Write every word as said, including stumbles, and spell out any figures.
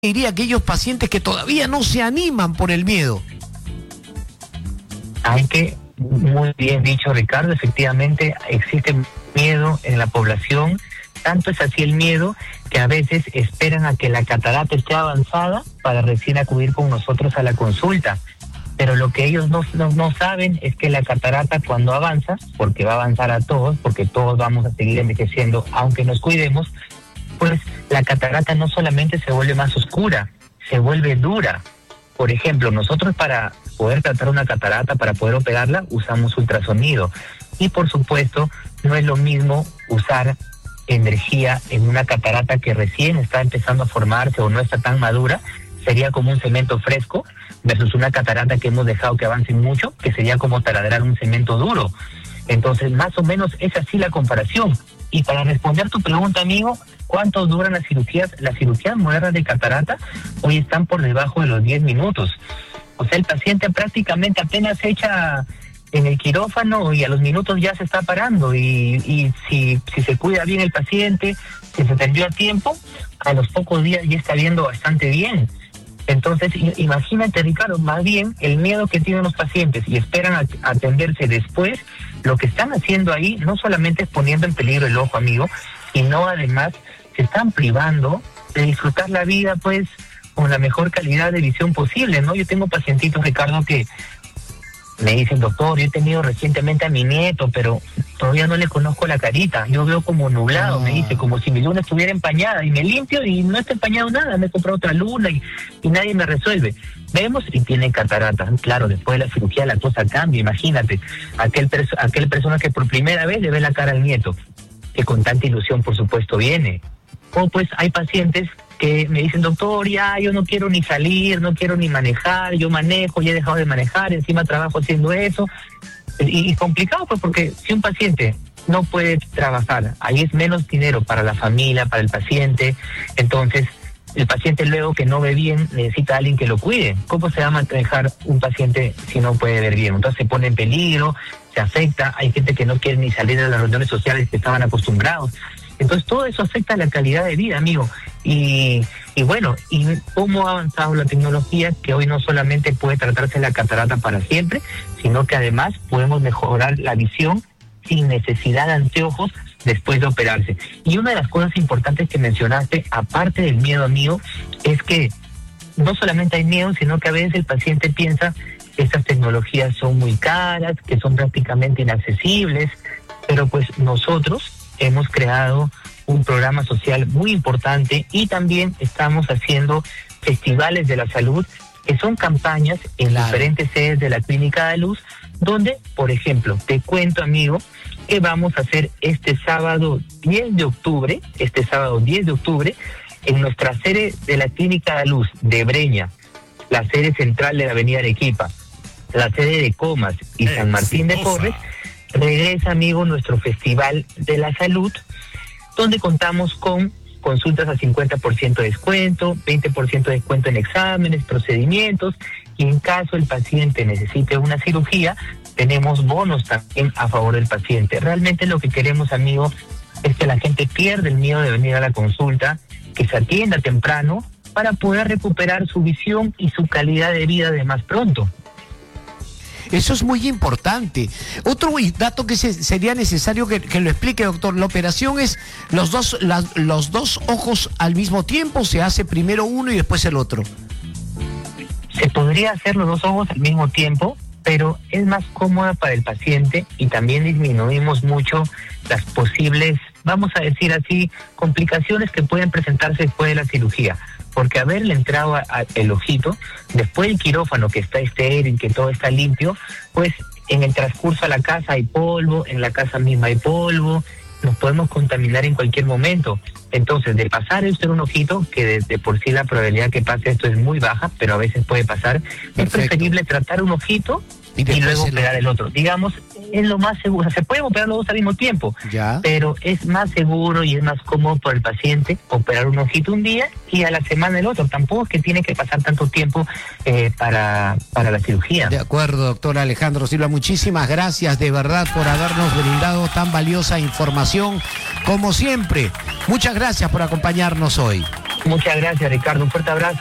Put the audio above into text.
diría a aquellos pacientes que todavía no se animan por el miedo? Hay que, muy bien dicho, Ricardo, efectivamente existe miedo en la población. Tanto es así el miedo que a veces esperan a que la catarata esté avanzada para recién acudir con nosotros a la consulta. Pero lo que ellos no, no, no saben es que la catarata, cuando avanza, porque va a avanzar a todos, porque todos vamos a seguir envejeciendo aunque nos cuidemos, pues la catarata no solamente se vuelve más oscura, se vuelve dura. Por ejemplo, nosotros para poder tratar una catarata, para poder operarla, usamos ultrasonido. Y por supuesto, no es lo mismo usar energía en una catarata que recién está empezando a formarse o no está tan madura. Sería como un cemento fresco versus una catarata que hemos dejado que avance mucho, que sería como taladrar un cemento duro. Entonces, más o menos es así la comparación. Y para responder tu pregunta, amigo, ¿cuánto duran las cirugías? Las cirugías modernas de catarata hoy están por debajo de los diez minutos. O sea, el paciente prácticamente apenas echa en el quirófano y a los minutos ya se está parando. Y, y si, si se cuida bien el paciente, si se atendió a tiempo, a los pocos días ya está viendo bastante bien. Entonces, imagínate, Ricardo, más bien el miedo que tienen los pacientes y esperan a, a atenderse después, lo que están haciendo ahí no solamente es poniendo en peligro el ojo, amigo, sino además se están privando de disfrutar la vida, pues, con la mejor calidad de visión posible, ¿no? Yo tengo pacientitos, Ricardo, que me dicen, doctor, yo he tenido recientemente a mi nieto, pero todavía no le conozco la carita, yo veo como nublado, ah. me dice, como si mi luna estuviera empañada, y me limpio y no está empañado nada, me he comprado otra luna y, y nadie me resuelve. Vemos y tiene catarata. Claro, después de la cirugía la cosa cambia, imagínate, aquel, perso- aquel persona que por primera vez le ve la cara al nieto, que con tanta ilusión por supuesto viene. O pues hay pacientes que me dicen, doctor, ya yo no quiero ni salir, no quiero ni manejar, yo manejo, ya he dejado de manejar, encima trabajo haciendo eso. Y, y complicado, pues, porque si un paciente no puede trabajar, ahí es menos dinero para la familia, para el paciente. Entonces, el paciente luego que no ve bien necesita a alguien que lo cuide. ¿Cómo se va a manejar un paciente si no puede ver bien? Entonces se pone en peligro, se afecta, hay gente que no quiere ni salir de las reuniones sociales que estaban acostumbrados. Entonces todo eso afecta la calidad de vida, amigo. Y, y bueno, y cómo ha avanzado la tecnología, que hoy no solamente puede tratarse la catarata para siempre, sino que además podemos mejorar la visión sin necesidad de anteojos después de operarse. Y una de las cosas importantes que mencionaste, aparte del miedo, amigo, es que no solamente hay miedo, sino que a veces el paciente piensa que estas tecnologías son muy caras, que son prácticamente inaccesibles, pero pues nosotros hemos creado un programa social muy importante y también estamos haciendo festivales de la salud, que son campañas en claro. diferentes sedes de la Clínica de Luz, donde, por ejemplo, te cuento, amigo, que vamos a hacer este sábado diez de octubre, este sábado diez de octubre, en nuestra sede de la Clínica de Luz de Breña, la sede central de la Avenida Arequipa, la sede de Comas y eh, San Martín de Porres, regresa, amigo, nuestro Festival de la Salud, donde contamos con consultas a cincuenta por ciento de descuento, veinte por ciento de descuento en exámenes, procedimientos, y en caso el paciente necesite una cirugía, tenemos bonos también a favor del paciente. Realmente lo que queremos, amigo, es que la gente pierda el miedo de venir a la consulta, que se atienda temprano para poder recuperar su visión y su calidad de vida de más pronto. Eso es muy importante. Otro dato que se, sería necesario que, que lo explique, doctor. La operación es los dos, la, los dos ojos al mismo tiempo, se hace primero uno y después el otro. Se podría hacer los dos ojos al mismo tiempo, pero es más cómoda para el paciente y también disminuimos mucho las posibles, vamos a decir así, complicaciones que pueden presentarse después de la cirugía. Porque haberle entrado a, a el ojito, después del quirófano que está estéril, que todo está limpio, pues en el transcurso a la casa hay polvo, en la casa misma hay polvo, nos podemos contaminar en cualquier momento. Entonces, de pasar esto en un ojito, que de, de por sí la probabilidad que pase esto es muy baja, pero a veces puede pasar, perfecto, es preferible tratar un ojito y, y luego operar el otro. Digamos, es lo más seguro. O sea, se pueden operar los dos al mismo tiempo, ya, pero es más seguro y es más cómodo para el paciente operar un ojito un día y a la semana el otro. Tampoco es que tiene que pasar tanto tiempo eh, para, para la cirugía. De acuerdo, doctor Alejandro Silva. Muchísimas gracias de verdad por habernos brindado tan valiosa información como siempre. Muchas gracias por acompañarnos hoy. Muchas gracias, Ricardo. Un fuerte abrazo.